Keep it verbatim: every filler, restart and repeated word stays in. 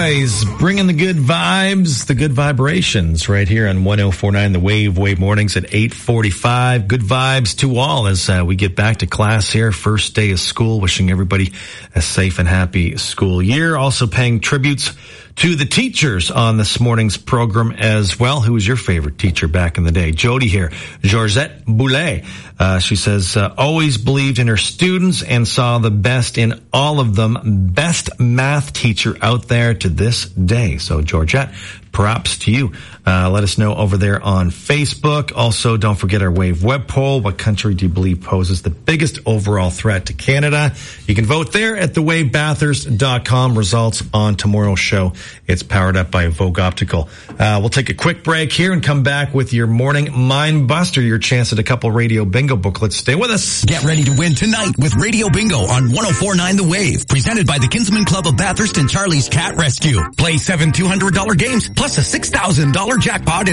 always, bringing the good vibes, the good vibrations right here on one oh four point nine The Wave, Wave Mornings at eight forty-five. Good vibes to all as uh, we get back to class here. First day of school. Wishing everybody a safe and happy school year. Also paying tributes to the teachers on this morning's program as well. Who was your favorite teacher back in the day? Jody here. Georgette Boulet. Uh, she says, uh, always believed in her students and saw the best in all of them. Best math teacher out there to this day. So Georgette, props to you. Uh, let us know over there on Facebook. Also, don't forget our Wave web poll. What country do you believe poses the biggest overall threat to Canada? You can vote there at the wave bathurst dot com. Results on tomorrow's show. It's powered up by Vogue Optical. Uh, we'll take a quick break here and come back with your morning Mind Buster, your chance at a couple radio bingo booklets. Stay with us. Get ready to win tonight with Radio Bingo on one oh four point nine The Wave. Presented by the Kinsman Club of Bathurst and Charlie's Cat Rescue. Play seven two hundred dollars games plus a six thousand dollars jackpot